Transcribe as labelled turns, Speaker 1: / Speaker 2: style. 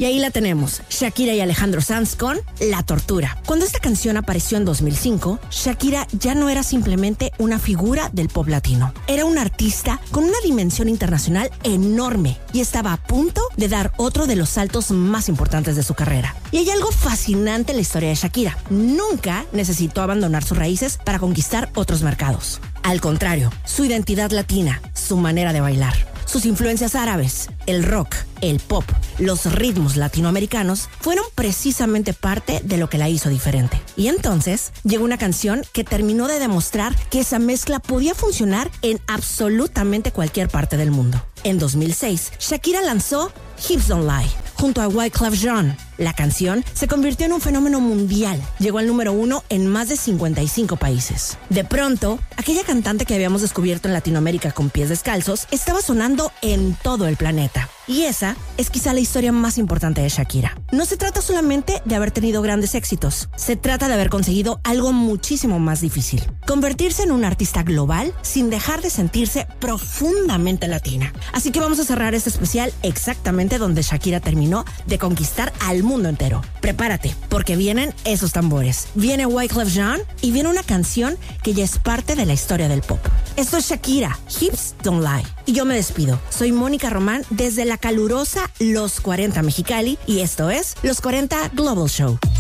Speaker 1: Y ahí la tenemos, Shakira y Alejandro Sanz con La Tortura. Cuando esta canción apareció en 2005, Shakira ya no era simplemente una figura del pop latino. Era una artista con una dimensión internacional enorme y estaba a punto de dar otro de los saltos más importantes de su carrera. Y hay algo fascinante en la historia de Shakira. Nunca necesitó abandonar sus raíces para conquistar otros mercados. Al contrario, su identidad latina, su manera de bailar, sus influencias árabes, el rock, el pop, los ritmos latinoamericanos fueron precisamente parte de lo que la hizo diferente. Y entonces llegó una canción que terminó de demostrar que esa mezcla podía funcionar en absolutamente cualquier parte del mundo. En 2006, Shakira lanzó Hips Don't Lie junto a Wyclef Jean. La canción se convirtió en un fenómeno mundial. Llegó al número 1 en más de 55 países. De pronto, aquella cantante que habíamos descubierto en Latinoamérica con pies descalzos estaba sonando en todo el planeta. Y esa es quizá la historia más importante de Shakira. No se trata solamente de haber tenido grandes éxitos. Se trata de haber conseguido algo muchísimo más difícil. Convertirse en una artista global sin dejar de sentirse profundamente latina. Así que vamos a cerrar este especial exactamente donde Shakira terminó de conquistar al mundo entero. Prepárate, porque vienen esos tambores. Viene Wyclef Jean y viene una canción que ya es parte de la historia del pop. Esto es Shakira, Hips Don't Lie. Y yo me despido. Soy Mónica Román desde la calurosa Los 40 Mexicali y esto es Los 40 Global Show.